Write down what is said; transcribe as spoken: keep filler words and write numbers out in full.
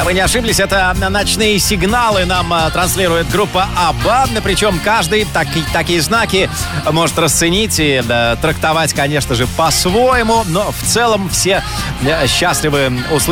Вы не ошиблись, это ночные сигналы нам транслирует группа Абба. Причем каждый так, такие знаки может расценить и да, трактовать, конечно же, по-своему. Но в целом все счастливы услышать